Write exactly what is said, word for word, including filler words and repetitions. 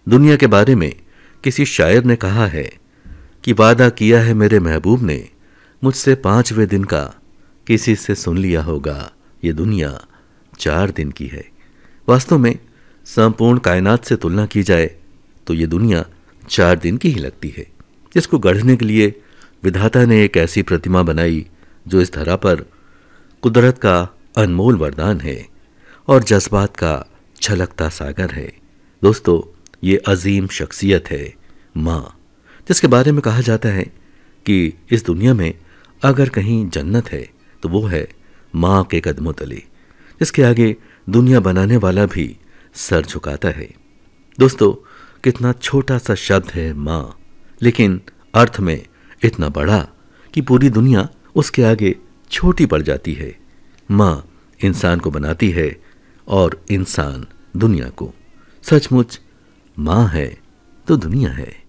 दुनिया के बारे में किसी शायर ने कहा है कि वादा किया है मेरे महबूब ने मुझसे पांचवें दिन का, किसी से सुन लिया होगा ये दुनिया चार दिन की है। वास्तव में संपूर्ण कायनात से तुलना की जाए तो ये दुनिया चार दिन की ही लगती है, जिसको गढ़ने के लिए विधाता ने एक ऐसी प्रतिमा बनाई जो इस धरा पर कुदरत का अनमोल वरदान है और जज्बात का छलकता सागर है। दोस्तों, ये अजीम शख्सियत है माँ, जिसके बारे में कहा जाता है कि इस दुनिया में अगर कहीं जन्नत है तो वो है माँ के कदमों तले, जिसके आगे दुनिया बनाने वाला भी सर झुकाता है। दोस्तों, कितना छोटा सा शब्द है माँ, लेकिन अर्थ में इतना बड़ा कि पूरी दुनिया उसके आगे छोटी पड़ जाती है। माँ इंसान को बनाती है और इंसान दुनिया को। सचमुच माँ है तो दुनिया है।